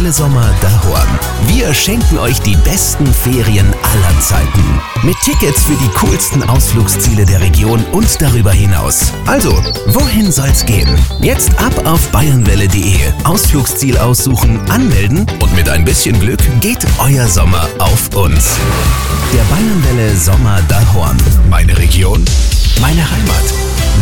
Bayernwelle Sommer Dahorn. Wir schenken euch die besten Ferien aller Zeiten. Mit Tickets für die coolsten Ausflugsziele der Region und darüber hinaus. Also, wohin soll's gehen? Jetzt ab auf bayernwelle.de. Ausflugsziel aussuchen, anmelden und mit ein bisschen Glück geht euer Sommer auf uns. Der Bayernwelle Sommer Dahorn. Meine Region, meine Heimat.